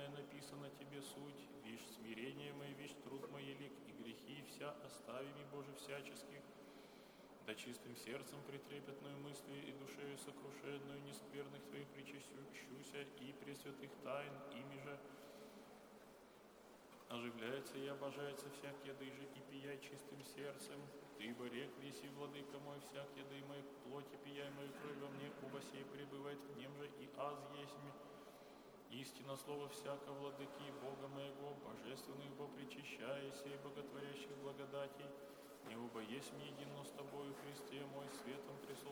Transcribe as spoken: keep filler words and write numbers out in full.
истинная написана тебе суть, вишь смирение мое, вишь труд мой лик, и грехи вся остави ми, Боже, всяческих, да чистым сердцем притрепетную мыслью и душею сокрушенную нескверных твоих причащуся и пресвятых тайн, ими же оживляется и обожается всяк едой же и пияй чистым сердцем. Ты бы рек лиси, владыка мой, всяк едой моей плоти, пияй мою кровь во мне, уба сей пребывает в нем же и аз есть ми. Истина слова всяко владыки Бога моего, божественных бо причащаяся и боготворящих благодатей, не уба есть мне едино с тобою, Христе мой, светом престол